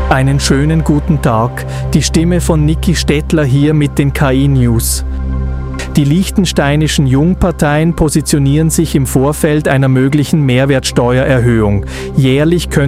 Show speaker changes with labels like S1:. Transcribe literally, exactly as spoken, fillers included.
S1: Einen schönen guten Tag. Die Stimme von Niki Stettler hier mit den K I-News. Die liechtensteinischen Jungparteien positionieren sich im Vorfeld einer möglichen Mehrwertsteuererhöhung. Jährlich können